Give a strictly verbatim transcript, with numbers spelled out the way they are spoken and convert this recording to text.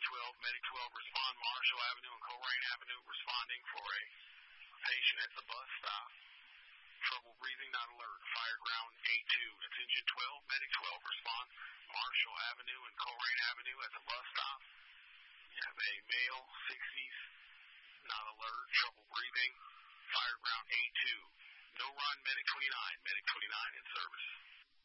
twelve, Medic twelve, respond Marshall Avenue and Colerain Avenue, responding for a patient at the bus stop. Trouble breathing, not alert. Fire ground eight two. Attention twelve, Medic twelve, respond Marshall Avenue and Colerain Avenue at the bus stop. You have a male, sixties, not alert, trouble breathing. Fire ground eight two. No run, Medic twenty-nine, Medic twenty-nine in service.